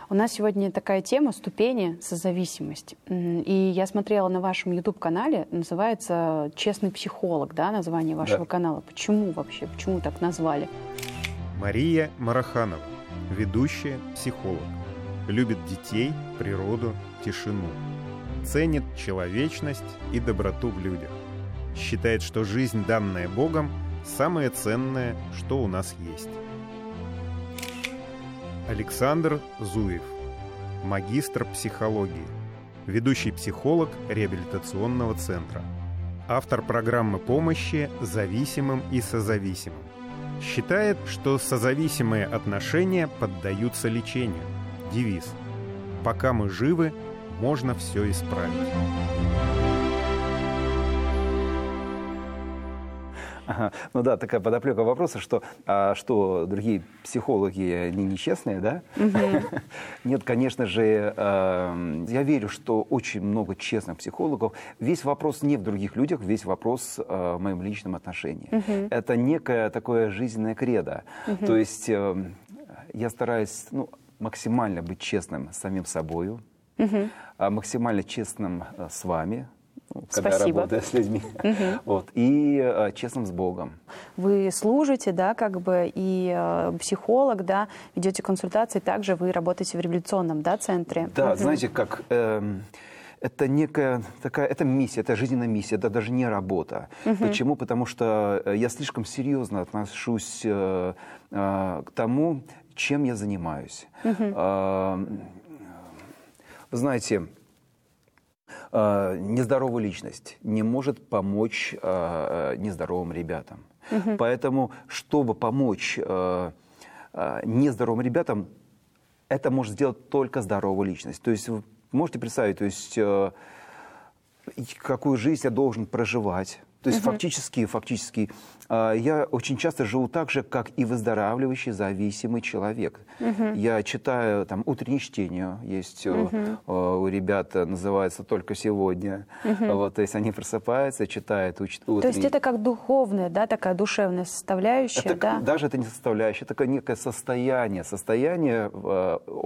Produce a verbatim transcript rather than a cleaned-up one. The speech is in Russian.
У нас сегодня такая тема «Ступени созависимость». И я смотрела на вашем ютуб-канале, называется «Честный психолог», да, название вашего Да. канала. Почему вообще? Почему так назвали? Мария Мараханова, ведущая психолог. Любит детей, природу, тишину. Ценит человечность и доброту в людях. Считает, что жизнь, данная Богом, самое ценное, что у нас есть. Александр Зуев, магистр психологии, ведущий психолог реабилитационного центра, автор программы помощи зависимым и созависимым. Считает, что созависимые отношения поддаются лечению. Девиз: «Пока мы живы, можно все исправить». Ага. Ну да, такая подоплека вопроса, что, а, что другие психологи, они нечестные, да? Угу. Нет, конечно же, э, я верю, что очень много честных психологов. Весь вопрос не в других людях, весь вопрос э, в моем личном отношении. Угу. Это некое такое жизненное кредо. Угу. То есть э, я стараюсь, ну, максимально быть честным с самим собою, угу. максимально честным э, с вами, когда Спасибо. работаю с людьми, Угу. вот, и э, честным с Богом. Вы служите, да, как бы, и э, психолог, да, ведете консультации, также вы работаете в реабилитационном, да, центре. Да, Угу. знаете, как э, это некая такая, это миссия, это жизненная миссия, это даже не работа. Угу. Почему? Потому что я слишком серьезно отношусь э, э, к тому, чем я занимаюсь. Угу. Э, вы знаете, э, нездоровая личность не может помочь э, нездоровым ребятам. Угу. Поэтому, чтобы помочь э, э, нездоровым ребятам, это может сделать только здоровая личность. То есть вы можете представить, то есть, э, какую жизнь я должен проживать. То есть, uh-huh. фактически, фактически э, я очень часто живу так же, как и выздоравливающий зависимый человек. Uh-huh. Я читаю, там, утреннее чтение есть uh-huh. э, у ребят, называется «Только сегодня». Uh-huh. Вот, то есть они просыпаются, читают уч- утреннее. То есть это как духовная, да, такая душевная составляющая, это, да? Даже это не составляющая, это такое некое состояние, состояние э,